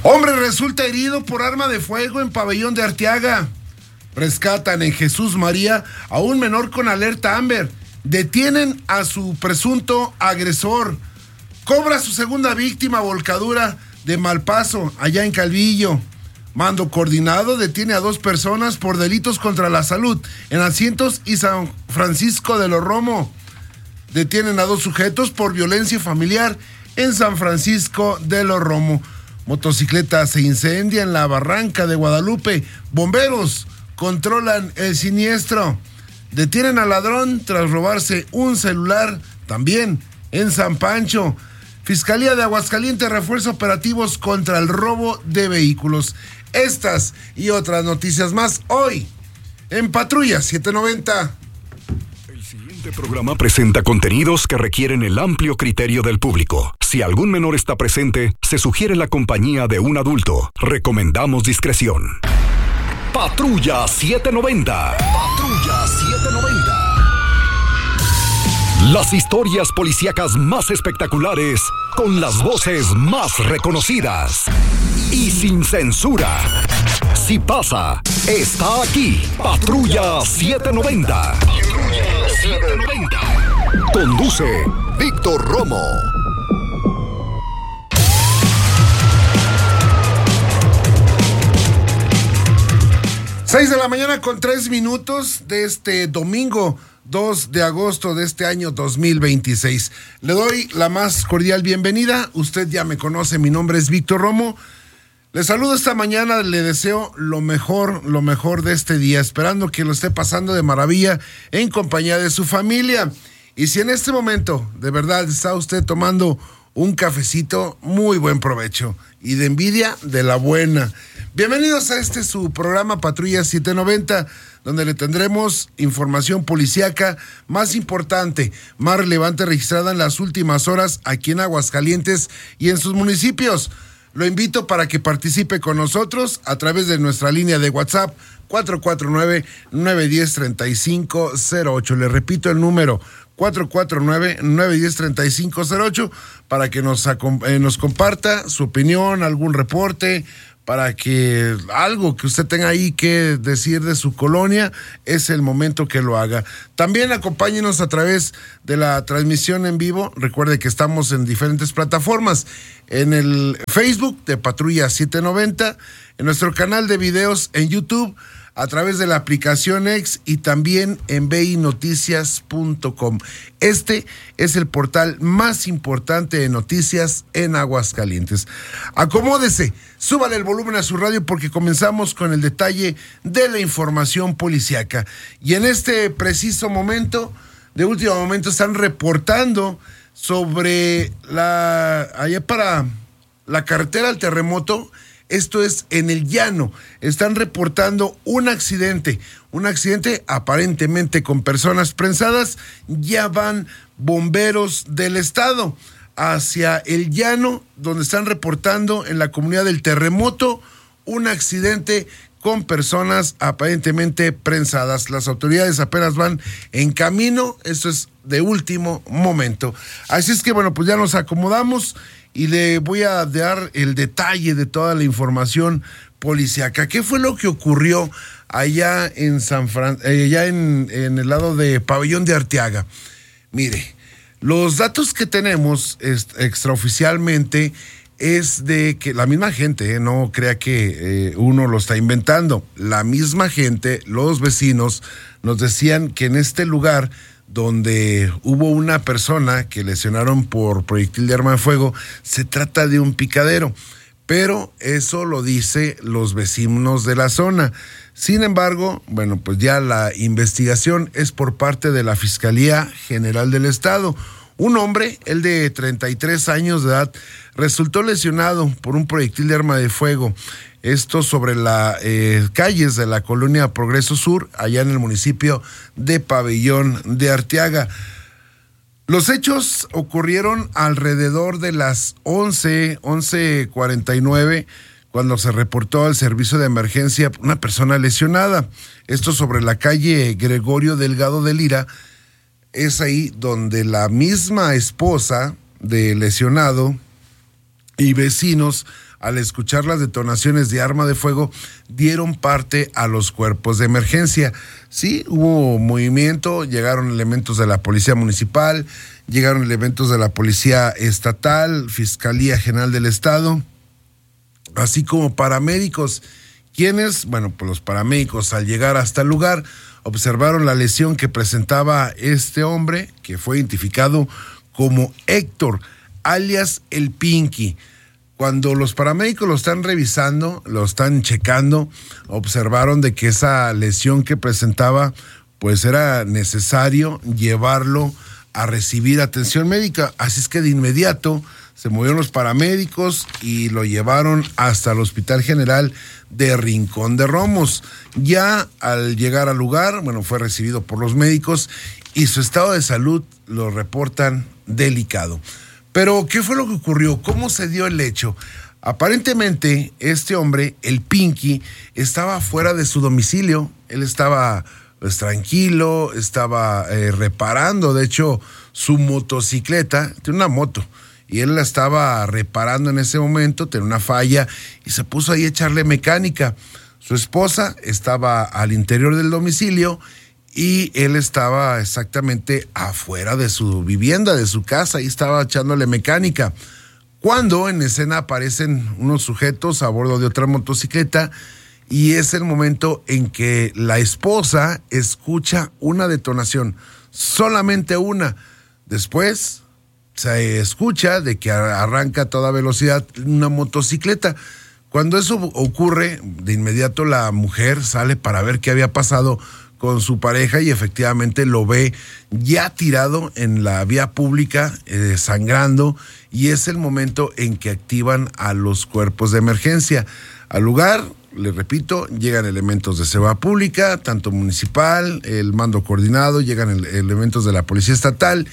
Hombre resulta herido por arma de fuego en Pabellón de Arteaga. Rescatan en Jesús María a un menor con alerta Amber. Detienen a su presunto agresor. Cobra su segunda víctima, volcadura de Malpaso, allá en Calvillo. Mando coordinado detiene a 2 personas por delitos contra la salud en Asientos y San Francisco de los Romo. Detienen a 2 sujetos por violencia familiar en San Francisco de los Romo. Motocicleta se incendia en la barranca de Guadalupe. Bomberos controlan el siniestro. Detienen al ladrón tras robarse un celular también en San Pancho. Fiscalía de Aguascalientes refuerza operativos contra el robo de vehículos. Estas y otras noticias más hoy en Patrulla 790. El siguiente programa presenta contenidos que requieren el amplio criterio del público. Si algún menor está presente, se sugiere la compañía de un adulto. Recomendamos discreción. Patrulla 790. Patrulla 790. Las historias policíacas más espectaculares, con las voces más reconocidas y sin censura. Si pasa, está aquí. Patrulla 790. Patrulla 790. Conduce Víctor Romo. Seis de la mañana con 3 minutos de este domingo 2 de agosto de este año 2026. Le doy la más cordial bienvenida. Usted ya me conoce, mi nombre es Víctor Romo. Le saludo esta mañana, le deseo lo mejor de este día, esperando que lo esté pasando de maravilla en compañía de su familia. Y si en este momento de verdad está usted tomando un cafecito, muy buen provecho. Y de envidia, de la buena. Bienvenidos a su programa Patrulla 790, donde le tendremos información policíaca más importante, más relevante registrada en las últimas horas aquí en Aguascalientes y en sus municipios. Lo invito para que participe con nosotros a través de nuestra línea de WhatsApp 449-910-3508. Le repito el número 449-910-3508 para que nos comparta su opinión, algún reporte, para que algo que usted tenga ahí que decir de su colonia, es el momento que lo haga. También acompáñenos a través de la transmisión en vivo. Recuerde que estamos en diferentes plataformas, en el Facebook de Patrulla 790, en nuestro canal de videos en YouTube, a través de la aplicación X y también en binoticias.com. Este es el portal más importante de noticias en Aguascalientes. Acomódese, súbale el volumen a su radio porque comenzamos con el detalle de la información policíaca. Y en este preciso momento, de último momento, están reportando sobre allá para la carretera al Terremoto. Esto es en el llano. Están reportando un accidente aparentemente con personas prensadas. Ya van bomberos del estado hacia el llano, donde están reportando en la comunidad del Terremoto un accidente con personas aparentemente prensadas. Las autoridades apenas van en camino. Esto es de último momento. Así es que bueno, pues ya nos acomodamos y le voy a dar el detalle de toda la información policíaca. ¿Qué fue lo que ocurrió allá en en el lado de Pabellón de Arteaga? Mire, los datos que tenemos extraoficialmente es de que la misma gente, no crea que uno lo está inventando, la misma gente, los vecinos, nos decían que en este lugar donde hubo una persona que lesionaron por proyectil de arma de fuego, se trata de un picadero, pero eso lo dice los vecinos de la zona. Sin embargo, bueno, pues ya la investigación es por parte de la Fiscalía General del Estado. Un hombre, el de 33 años de edad, resultó lesionado por un proyectil de arma de fuego. Esto sobre las calles de la colonia Progreso Sur, allá en el municipio de Pabellón de Arteaga. Los hechos ocurrieron alrededor de las 11:49, cuando se reportó al servicio de emergencia una persona lesionada. Esto sobre la calle Gregorio Delgado de Lira. Es ahí donde la misma esposa del lesionado y vecinos, al escuchar las detonaciones de arma de fuego, dieron parte a los cuerpos de emergencia. Sí, hubo movimiento, llegaron elementos de la Policía Municipal, llegaron elementos de la Policía Estatal, Fiscalía General del Estado, así como paramédicos, quienes, pues los paramédicos al llegar hasta el lugar observaron la lesión que presentaba este hombre, que fue identificado como Héctor, alias el Pinky. Cuando los paramédicos lo están revisando, lo están checando, observaron de que esa lesión que presentaba, pues era necesario llevarlo a recibir atención médica. Así es que de inmediato se movieron los paramédicos y lo llevaron hasta el Hospital General de Rincón de Romos. Ya al llegar al lugar, fue recibido por los médicos y su estado de salud lo reportan delicado. Pero, ¿qué fue lo que ocurrió? ¿Cómo se dio el hecho? Aparentemente, este hombre, el Pinky, estaba fuera de su domicilio. Él estaba tranquilo, estaba reparando, de hecho, su motocicleta. Tiene una moto, y él la estaba reparando en ese momento, tenía una falla, y se puso ahí a echarle mecánica. Su esposa estaba al interior del domicilio, y él estaba exactamente afuera de su vivienda, de su casa, y estaba echándole mecánica. Cuando en escena aparecen unos sujetos a bordo de otra motocicleta, y es el momento en que la esposa escucha una detonación, solamente una. Después se escucha de que arranca a toda velocidad una motocicleta. Cuando eso ocurre, de inmediato la mujer sale para ver qué había pasado con su pareja y efectivamente lo ve ya tirado en la vía pública, sangrando, y es el momento en que activan a los cuerpos de emergencia. Al lugar, les repito, llegan elementos de seguridad pública, tanto municipal, el mando coordinado, llegan elementos de la Policía Estatal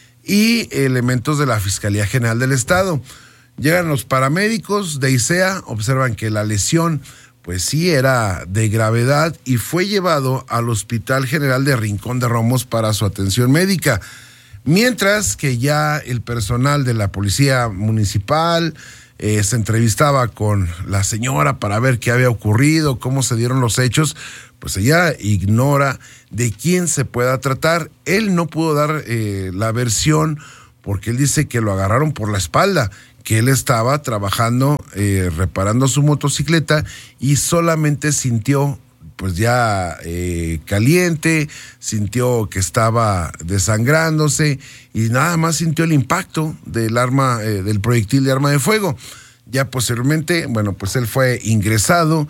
y elementos de la Fiscalía General del Estado. Llegan los paramédicos de ICEA, observan que la lesión pues sí era de gravedad y fue llevado al Hospital General de Rincón de Romos para su atención médica. Mientras que ya el personal de la Policía Municipal se entrevistaba con la señora para ver qué había ocurrido, cómo se dieron los hechos, pues ella ignora de quién se pueda tratar. Él no pudo dar la versión porque él dice que lo agarraron por la espalda, que él estaba trabajando, reparando su motocicleta y solamente sintió pues ya caliente, sintió que estaba desangrándose y nada más sintió el impacto del arma, del proyectil de arma de fuego. Ya posteriormente, pues él fue ingresado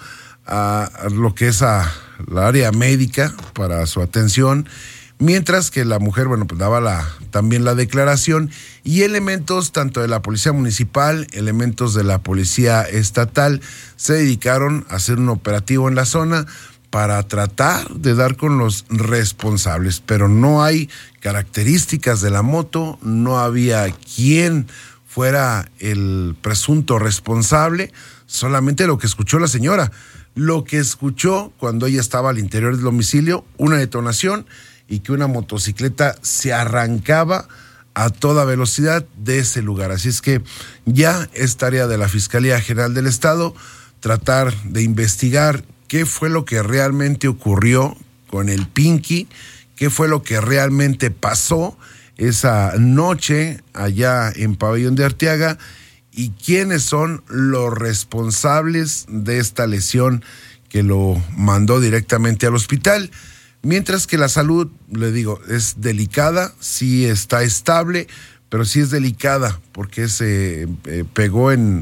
a lo que es a la área médica para su atención, mientras que la mujer, pues daba también la declaración, y elementos tanto de la Policía Municipal, elementos de la Policía Estatal, se dedicaron a hacer un operativo en la zona para tratar de dar con los responsables, pero no hay características de la moto, no había quién fuera el presunto responsable, solamente lo que escuchó la señora, lo que escuchó cuando ella estaba al interior del domicilio, una detonación y que una motocicleta se arrancaba a toda velocidad de ese lugar. Así es que ya es tarea de la Fiscalía General del Estado tratar de investigar qué fue lo que realmente ocurrió con el Pinky, qué fue lo que realmente pasó esa noche allá en Pabellón de Arteaga y quiénes son los responsables de esta lesión que lo mandó directamente al hospital. Mientras que la salud, le digo, es delicada, sí está estable, pero sí es delicada porque se pegó en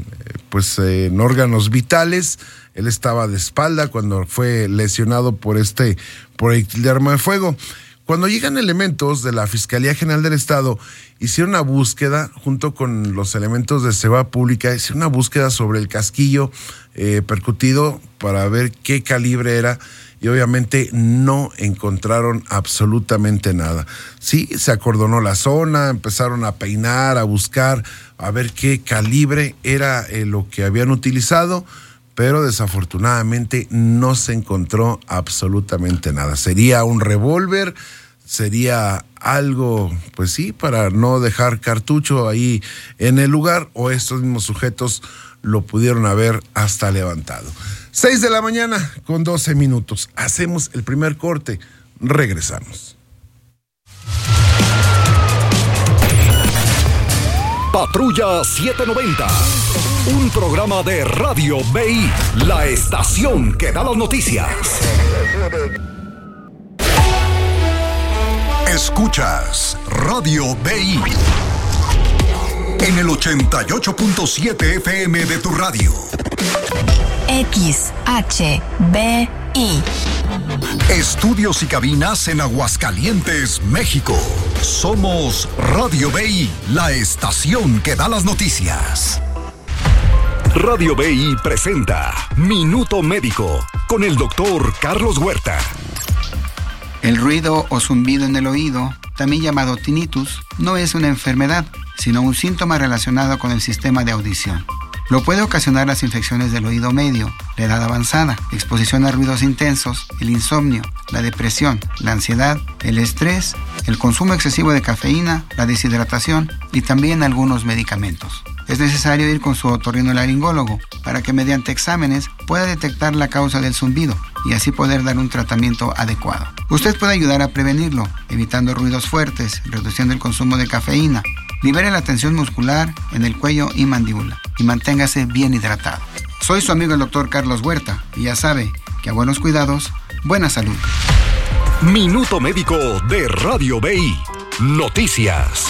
órganos vitales. Él estaba de espalda cuando fue lesionado por este proyectil de arma de fuego. Cuando llegan elementos de la Fiscalía General del Estado, hicieron una búsqueda junto con los elementos de seguridad pública, hicieron una búsqueda sobre el casquillo percutido para ver qué calibre era. Y obviamente no encontraron absolutamente nada. Sí, se acordonó la zona, empezaron a peinar, a buscar, a ver qué calibre era lo que habían utilizado, pero desafortunadamente no se encontró absolutamente nada. Sería un revólver, sería algo, pues sí, para no dejar cartucho ahí en el lugar, o estos mismos sujetos lo pudieron haber hasta levantado. 6:12 a.m. Hacemos el primer corte. Regresamos. Patrulla 790, un programa de Radio BI, la estación que da las noticias. Escuchas Radio BI en el 88.7 FM de tu radio. XHBI. Estudios y cabinas en Aguascalientes, México. Somos Radio BI, la estación que da las noticias. Radio BI presenta Minuto Médico con el doctor Carlos Huerta. El ruido o zumbido en el oído, también llamado tinnitus, no es una enfermedad, sino un síntoma relacionado con el sistema de audición. Lo puede ocasionar las infecciones del oído medio, la edad avanzada, exposición a ruidos intensos, el insomnio, la depresión, la ansiedad, el estrés, el consumo excesivo de cafeína, la deshidratación y también algunos medicamentos. Es necesario ir con su otorrinolaringólogo para que mediante exámenes pueda detectar la causa del zumbido y así poder dar un tratamiento adecuado. Usted puede ayudar a prevenirlo, evitando ruidos fuertes, reduciendo el consumo de cafeína. Libere la tensión muscular en el cuello y mandíbula y manténgase bien hidratado. Soy su amigo el doctor Carlos Huerta y ya sabe que a buenos cuidados, buena salud. Minuto Médico de Radio BI. Noticias.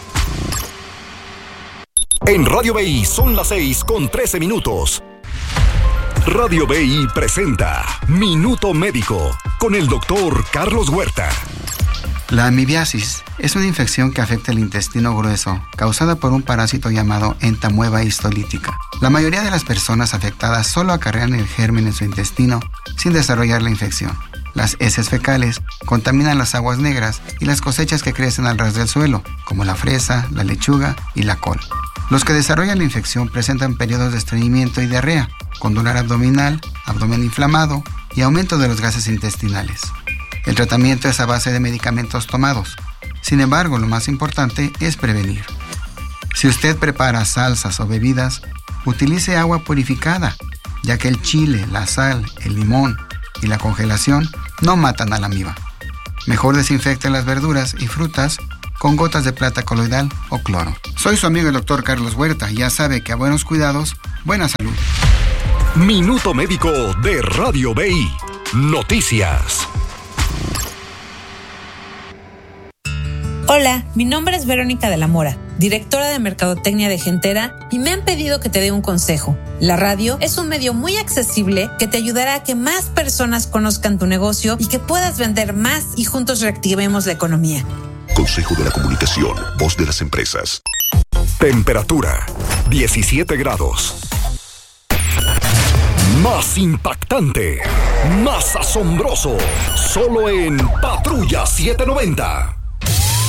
En Radio BI son las 6:13. Radio BI presenta Minuto Médico con el doctor Carlos Huerta. La amibiasis es una infección que afecta el intestino grueso, causada por un parásito llamado entamueba histolítica. La mayoría de las personas afectadas solo acarrean el germen en su intestino sin desarrollar la infección. Las heces fecales contaminan las aguas negras y las cosechas que crecen al ras del suelo, como la fresa, la lechuga y la col. Los que desarrollan la infección presentan periodos de estreñimiento y diarrea, con dolor abdominal, abdomen inflamado y aumento de los gases intestinales. El tratamiento es a base de medicamentos tomados. Sin embargo, lo más importante es prevenir. Si usted prepara salsas o bebidas, utilice agua purificada, ya que el chile, la sal, el limón y la congelación no matan a la amiba. Mejor desinfecte las verduras y frutas con gotas de plata coloidal o cloro. Soy su amigo el doctor Carlos Huerta y ya sabe que a buenos cuidados, buena salud. Minuto Médico de Radio BI. Noticias. Hola, mi nombre es Verónica de la Mora, directora de Mercadotecnia de Gentera, y me han pedido que te dé un consejo. La radio es un medio muy accesible que te ayudará a que más personas conozcan tu negocio y que puedas vender más y juntos reactivemos la economía. Consejo de la Comunicación, voz de las empresas. Temperatura, 17 grados. Más impactante, más asombroso, solo en Patrulla 790.